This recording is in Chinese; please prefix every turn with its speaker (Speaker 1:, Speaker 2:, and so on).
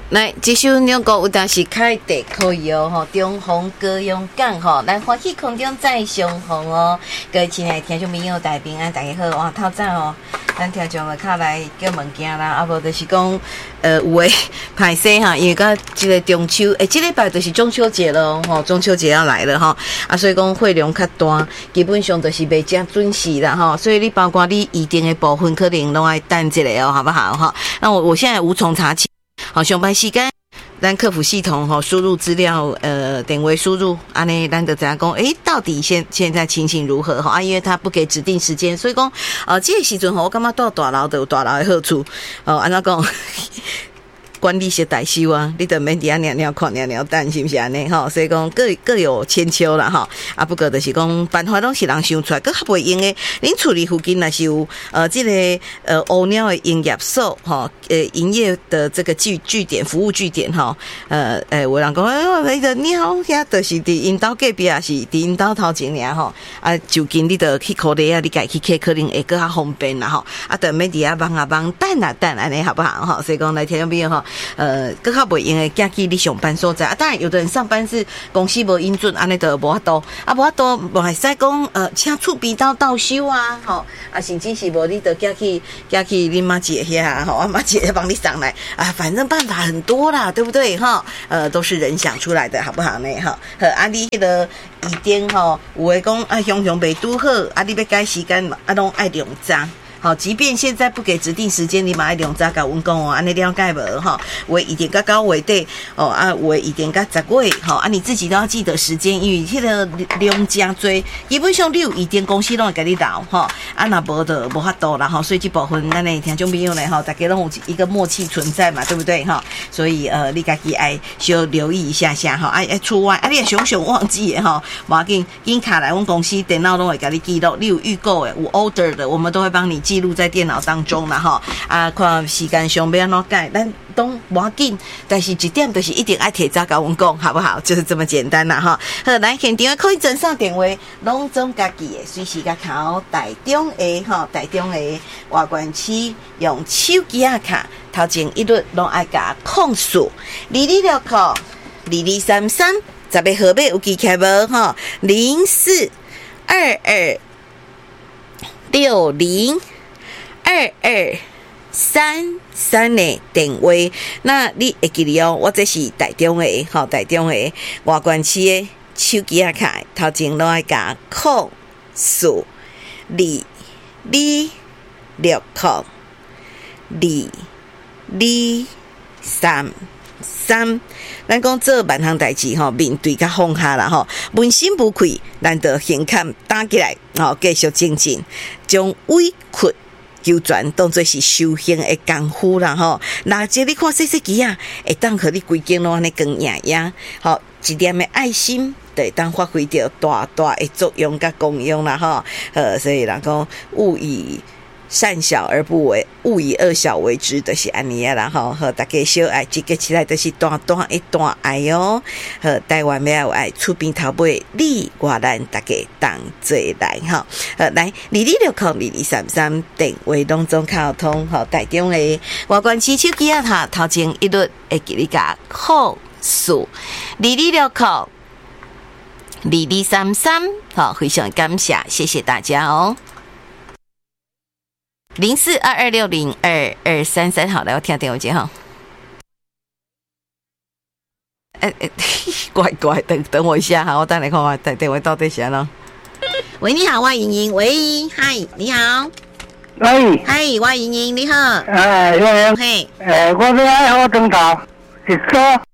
Speaker 1: 来，这首两个有当是开地可以哦，吼，中风歌咏港吼，来欢喜空中再相逢哦。各位亲爱的听众朋友，大家平安，大家好，哇，透早哦，咱听众就靠来叫物件啦，啊无就是讲，有诶歹势哈，因为到这个中秋，这礼拜就是中秋节了吼，中秋节要来了哈，啊，所以讲会量较大，基本上就是袂正准时啦哈，所以你包括你预定的部分，可能拢要等一下哦，好不好哈？那我现在无从查起。好，上班时间，咱客服系统输入资料，点为输入，安尼咱就知影讲，到底现在情形如何哈？因为他不给指定时间，所以讲，这个时阵我感觉到大楼都有大楼的好处，安怎讲？管理是大修啊，你就免伫遐尿看尿等，是不是安尼吼？所以讲各有千秋啦吼。啊，不过就是讲办法拢是人想出来，佫较袂用诶。恁厝里附近若是有这个乌鸟的营业所吼，营业的这个据点服务据点吼，有人讲迄个鸟遐就是伫因兜隔壁，也是伫因兜头前尔吼。啊，就近你着去考虑啊，你家去客可能会佫较方便啦吼。啊，就免伫遐忙等安尼好不好吼？所以讲来听众朋友吼。更较袂用诶，寄去你上班所在啊。当然，有的人上班是公司无允准，安尼就无法度啊，无法度无会使讲请厝边倒修啊，吼啊，甚至是无你就寄去恁妈姐遐吼，啊妈姐帮你上来啊，反正办法很多啦，对不对哈？都是人想出来的，好不好呢？哈，啊，你迄个预定吼，有诶讲啊，常袂拄好，啊，你要改时间啊，拢爱两张。好，即便现在不给指定时间，你嘛爱两早甲阮讲哦，安尼了解无吼？有诶1点到9月底哦，啊有诶1点到10月吼，啊你自己都要记得时间，因为迄个量真多，基本上你有1点公司拢会甲你留吼，啊若无就无法度啦吼，所以这部分咱诶听众朋友呢吼，大家拢有一个默契存在嘛，对不对哈？所以你家己爱小留意一下下吼，爱除外，你也想忘记诶吼，无要紧，紧卡来阮公司电脑拢会甲你记录，你有预购诶，有 order 的，我们都会帮你记录在电脑当中啦哈，啊，看时间上要安怎改，咱都无要紧，但是一点就是一定爱提早甲阮讲，好不好？就是这么简单啦哈。好，来现场可以整上电话，拢总家己的，随时甲考台中的哈，台中的外关区用手机啊卡，头前一律拢爱甲控诉2269 2233，十个号码有记起来无哈？0422602233的电话，那你会记得哦？我这是台中的，吼，台中的外关区的手机啊卡，头前拢爱甲控诉2269 2233。咱讲做万项代志吼，面对甲放下啦吼，问心无愧，咱就胸坎打起来，吼，继续前进，将委屈求全当作是修行的功夫啦吼。那这你看细机啊，会当互你规间拢安尼光亮亮，吼，一点的爱心。对，当发挥着大的作用甲功用啦吼，所以人讲勿以善小而不为，勿以恶小为之，就是安尼啊啦吼。和大家小爱集结起来，就是大爱哦。和台湾要有爱，厝边头尾你我咱大家同做来吼。来2269 2233电话当中沟通，吼，台中的外关区手机啊，哈，头前一律会给你甲控诉2269 2233，好，非常感谢大家哦。0422602233，好，来我听电话接哈。乖，等我一下哈，我等来看看电话到底是安怎。喂，你好，我莹莹。喂，嗨，你好。
Speaker 2: 喂，
Speaker 1: 嗨，我莹莹，你好。
Speaker 2: 嘿，
Speaker 1: 嘿，
Speaker 2: 我要爱好灯头，是说。